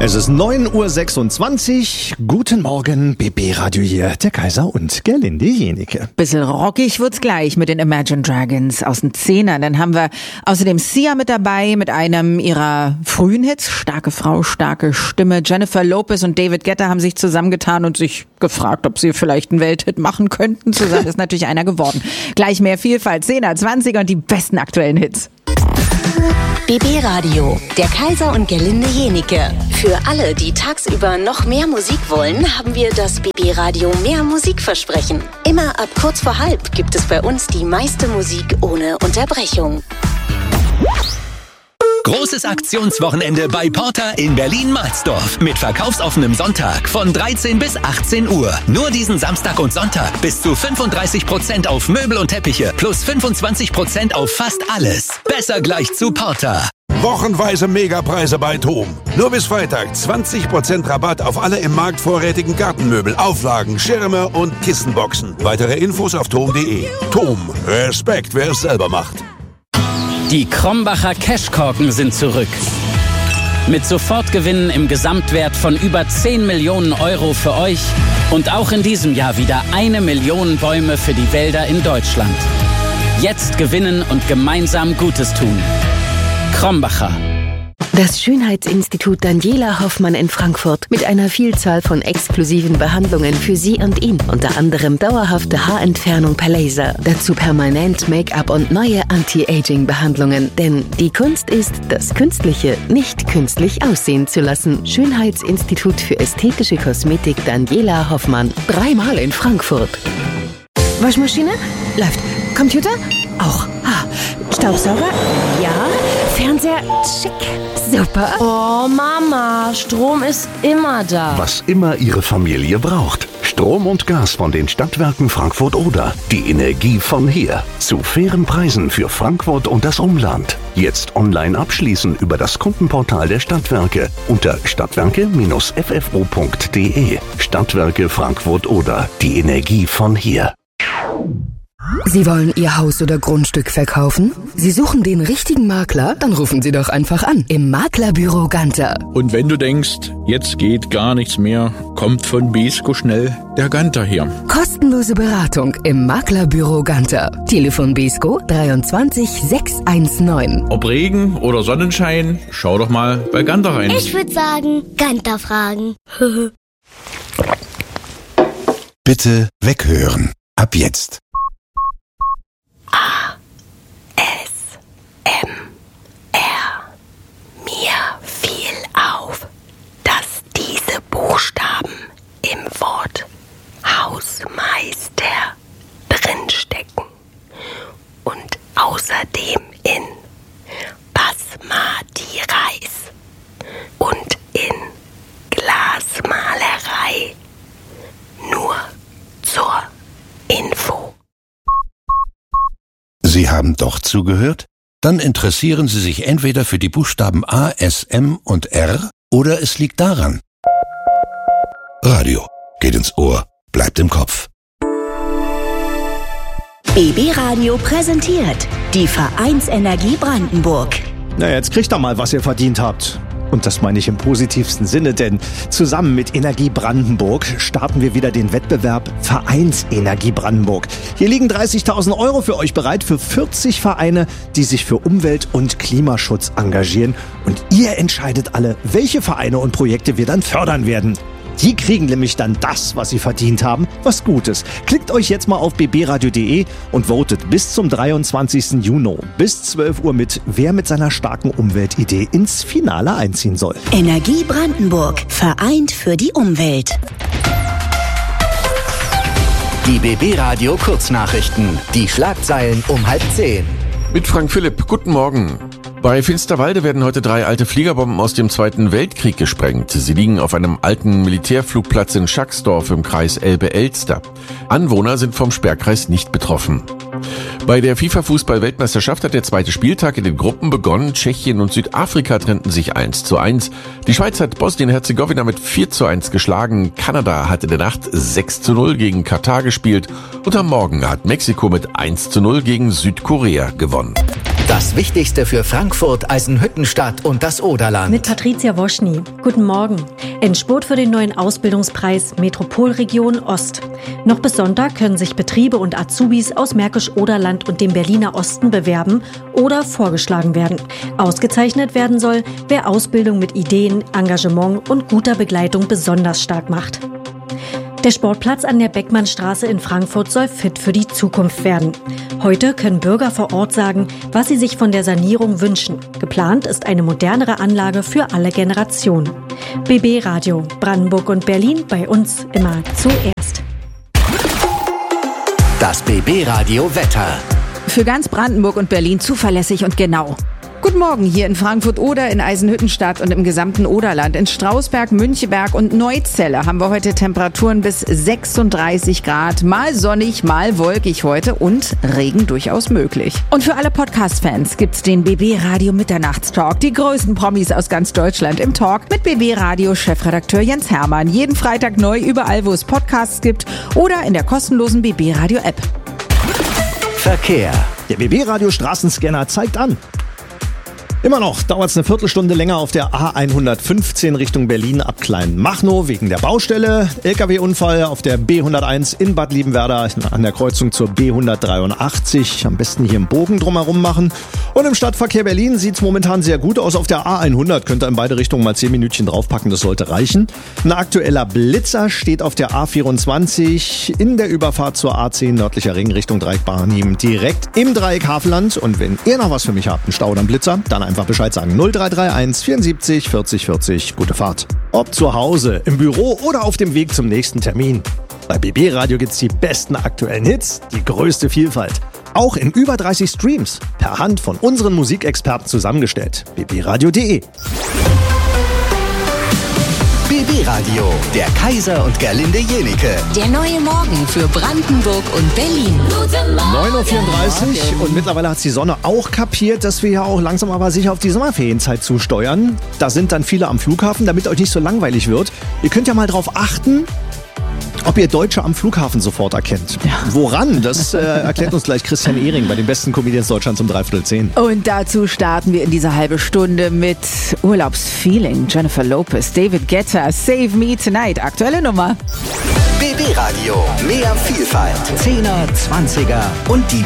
Es ist 9.26 Uhr. Guten Morgen, BB Radio hier, der Kaiser und Gerlinde Jenike. Bisschen rockig wird's gleich mit den Imagine Dragons aus den 10ern. Dann haben wir außerdem Sia mit dabei mit einem ihrer frühen Hits. Starke Frau, starke Stimme. Jennifer Lopez und David Guetta haben sich zusammengetan und sich gefragt, ob sie vielleicht einen Welthit machen könnten. Zusammen ist natürlich einer geworden. Gleich mehr Vielfalt, 10er, 20er und die besten aktuellen Hits. BB Radio, der Kaiser und Gerlinde Jenike. Für alle, die tagsüber noch mehr Musik wollen, haben wir das BB Radio Mehr Musikversprechen. Immer ab kurz vor halb gibt es bei uns die meiste Musik ohne Unterbrechung. Großes Aktionswochenende bei Porter in Berlin-Mahlsdorf mit verkaufsoffenem Sonntag von 13 bis 18 Uhr. Nur diesen Samstag und Sonntag bis zu 35% auf Möbel und Teppiche plus 25% auf fast alles. Besser gleich zu Porter. Wochenweise Megapreise bei TOM. Nur bis Freitag 20% Rabatt auf alle im Markt vorrätigen Gartenmöbel, Auflagen, Schirme und Kissenboxen. Weitere Infos auf tom.de. TOM. Respekt, wer es selber macht. Die Krombacher Cashkorken sind zurück. Mit Sofortgewinnen im Gesamtwert von über 10 Millionen Euro für euch und auch in diesem Jahr wieder 1 Million Bäume für die Wälder in Deutschland. Jetzt gewinnen und gemeinsam Gutes tun. Krombacher. Das Schönheitsinstitut Daniela Hoffmann in Frankfurt mit einer Vielzahl von exklusiven Behandlungen für Sie und ihn. Unter anderem dauerhafte Haarentfernung per Laser, dazu permanent Make-up und neue Anti-Aging-Behandlungen. Denn die Kunst ist, das Künstliche nicht künstlich aussehen zu lassen. Schönheitsinstitut für ästhetische Kosmetik Daniela Hoffmann. 3-mal in Frankfurt. Waschmaschine? Läuft. Computer? Auch. Staubsauger? Ja. Fernseher? Schick. Super. Oh, Mama, Strom ist immer da. Was immer Ihre Familie braucht. Strom und Gas von den Stadtwerken Frankfurt-Oder. Die Energie von hier. Zu fairen Preisen für Frankfurt und das Umland. Jetzt online abschließen über das Kundenportal der Stadtwerke unter stadtwerke-ffo.de. Stadtwerke Frankfurt-Oder. Die Energie von hier. Sie wollen Ihr Haus oder Grundstück verkaufen? Sie suchen den richtigen Makler? Dann rufen Sie doch einfach an im Maklerbüro Ganter. Und wenn du denkst, jetzt geht gar nichts mehr, kommt von Besko schnell der Ganter her. Kostenlose Beratung im Maklerbüro Ganter. Telefon Besko 23 619. Ob Regen oder Sonnenschein, schau doch mal bei Ganter rein. Ich würde sagen, Ganter fragen. Bitte weghören. Ab jetzt. Mir fiel auf, dass diese Buchstaben im Wort Hausmeister drinstecken und außerdem in Basmati Reis und in Glasmalerei. Nur zur Info. Sie haben doch zugehört? Dann interessieren Sie sich entweder für die Buchstaben A, S, M und R oder es liegt daran. Radio geht ins Ohr, bleibt im Kopf. BB Radio präsentiert die Vereinsenergie Brandenburg. Na, jetzt kriegt doch mal, was ihr verdient habt. Und das meine ich im positivsten Sinne, denn zusammen mit Energie Brandenburg starten wir wieder den Wettbewerb Vereinsenergie Brandenburg. Hier liegen 30.000 Euro für euch bereit für 40 Vereine, die sich für Umwelt- und Klimaschutz engagieren. Und ihr entscheidet alle, welche Vereine und Projekte wir dann fördern werden. Die kriegen nämlich dann das, was sie verdient haben, was Gutes. Klickt euch jetzt mal auf bbradio.de und votet bis zum 23. Juni bis 12 Uhr mit, wer mit seiner starken Umweltidee ins Finale einziehen soll. Energie Brandenburg, vereint für die Umwelt. Die BB Radio Kurznachrichten. Die Schlagzeilen um 9:30. Mit Frank Philipp, guten Morgen. Bei Finsterwalde werden heute 3 alte Fliegerbomben aus dem Zweiten Weltkrieg gesprengt. Sie liegen auf einem alten Militärflugplatz in Schacksdorf im Kreis Elbe-Elster. Anwohner sind vom Sperrkreis nicht betroffen. Bei der FIFA-Fußball-Weltmeisterschaft hat der zweite Spieltag in den Gruppen begonnen. Tschechien und Südafrika trennten sich 1:1. Die Schweiz hat Bosnien-Herzegowina mit 4:1 geschlagen. Kanada hat in der Nacht 6:0 gegen Katar gespielt. Und am Morgen hat Mexiko mit 1:0 gegen Südkorea gewonnen. Das Wichtigste für Frankfurt, Eisenhüttenstadt und das Oderland. Mit Patricia Woschny. Guten Morgen. Endspurt für den neuen Ausbildungspreis Metropolregion Ost. Noch bis Sonntag können sich Betriebe und Azubis aus Märkisch-Oderland und dem Berliner Osten bewerben oder vorgeschlagen werden. Ausgezeichnet werden soll, wer Ausbildung mit Ideen, Engagement und guter Begleitung besonders stark macht. Der Sportplatz an der Beckmannstraße in Frankfurt soll fit für die Zukunft werden. Heute können Bürger vor Ort sagen, was sie sich von der Sanierung wünschen. Geplant ist eine modernere Anlage für alle Generationen. BB Radio, Brandenburg und Berlin, bei uns immer zuerst. Das BB Radio Wetter. Für ganz Brandenburg und Berlin zuverlässig und genau. Guten Morgen hier in Frankfurt oder in Eisenhüttenstadt und im gesamten Oderland. In Strausberg, Müncheberg und Neuzelle haben wir heute Temperaturen bis 36 Grad. Mal sonnig, mal wolkig heute und Regen durchaus möglich. Und für alle Podcast-Fans gibt's den BB Radio Mitternachtstalk. Die größten Promis aus ganz Deutschland im Talk mit BB Radio Chefredakteur Jens Hermann. Jeden Freitag neu überall, wo es Podcasts gibt oder in der kostenlosen BB Radio App. Verkehr. Der BB Radio Straßenscanner zeigt an. Immer noch dauert es eine Viertelstunde länger auf der A115 Richtung Berlin ab Kleinmachnow wegen der Baustelle. LKW-Unfall auf der B101 in Bad Liebenwerda an der Kreuzung zur B183. Am besten hier im Bogen drumherum machen. Und im Stadtverkehr Berlin sieht es momentan sehr gut aus. Auf der A100 könnt ihr in beide Richtungen mal 10 Minütchen draufpacken, das sollte reichen. Ein aktueller Blitzer steht auf der A24 in der Überfahrt zur A10 nördlicher Ring Richtung Dreieck Barnim direkt im Dreieck Havelland. Und wenn ihr noch was für mich habt, einen Stau oder einen Blitzer, dann einfach Bescheid sagen. 0331 74 40 40. Gute Fahrt. Ob zu Hause, im Büro oder auf dem Weg zum nächsten Termin. Bei BB Radio gibt's die besten aktuellen Hits, die größte Vielfalt. Auch in über 30 Streams. Per Hand von unseren Musikexperten zusammengestellt. bbradio.de. BB Radio, der Kaiser und Gerlinde Jenike. Der neue Morgen für Brandenburg und Berlin. 9.34 Uhr und mittlerweile hat die Sonne auch kapiert, dass wir ja auch langsam aber sicher auf die Sommerferienzeit zusteuern. Da sind dann viele am Flughafen, damit euch nicht so langweilig wird. Ihr könnt ja mal drauf achten, ob ihr Deutsche am Flughafen sofort erkennt. Ja. Woran? Das erklärt uns gleich Christian Ehring bei den besten Comedians Deutschlands um 9:45. Und dazu starten wir in dieser halbe Stunde mit Urlaubsfeeling. Jennifer Lopez, David Guetta, Save Me Tonight. Aktuelle Nummer. BB Radio, mehr Vielfalt. 10er, 20er und die